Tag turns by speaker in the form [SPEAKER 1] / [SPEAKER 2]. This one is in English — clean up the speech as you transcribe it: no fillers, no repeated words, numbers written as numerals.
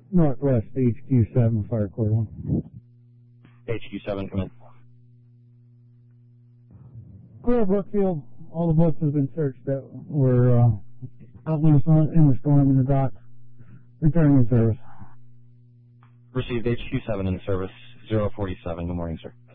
[SPEAKER 1] Northwest HQ7, Fire Corps 1.
[SPEAKER 2] HQ7, come in.
[SPEAKER 1] Clear Brookfield, all the boats have been searched that were out in the storm in the dock. Returning in service.
[SPEAKER 2] Received HQ7 in service, 047. Good morning, sir.